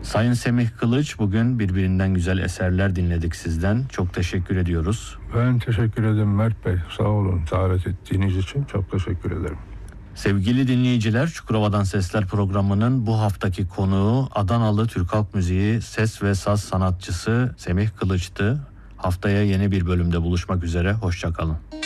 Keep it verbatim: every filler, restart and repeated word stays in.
Sayın Semih Kılıç, bugün birbirinden güzel eserler dinledik sizden. Çok teşekkür ediyoruz. Ben teşekkür ederim Mert Bey. Sağ olun, davet ettiğiniz için çok teşekkür ederim. Sevgili dinleyiciler, Çukurova'dan Sesler programının bu haftaki konuğu Adanalı Türk Halk Müziği ses ve saz sanatçısı Semih Kılıç'tı. Haftaya yeni bir bölümde buluşmak üzere, hoşça kalın.